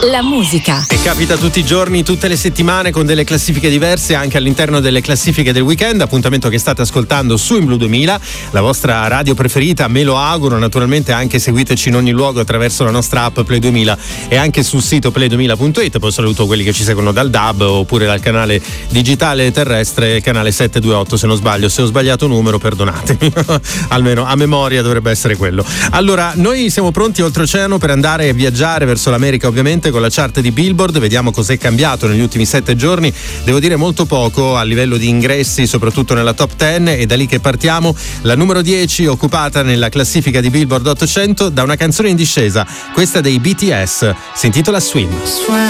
la musica. E capita tutti i giorni, tutte le settimane, con delle classifiche diverse anche all'interno delle classifiche del weekend. Appuntamento che state ascoltando su In Blu 2000, la vostra radio preferita, me lo auguro. Naturalmente anche seguiteci in ogni luogo attraverso la nostra app Play 2000 e anche sul sito play2000.it. Poi saluto quelli che ci seguono dal DAB oppure dal canale digitale terrestre, canale 728 se non sbaglio. Se ho sbagliato numero perdonatemi, almeno a memoria dovrebbe essere quello. Allora, noi siamo pronti oltreoceano per andare a viaggiare verso l'America, ovviamente con la chart di Billboard. Vediamo cos'è cambiato negli ultimi 7 giorni. Devo dire molto poco a livello di ingressi, soprattutto nella top 10, e da lì che partiamo. La numero 10 occupata nella classifica di Billboard 800 da una canzone in discesa, questa dei BTS, si intitola Swim.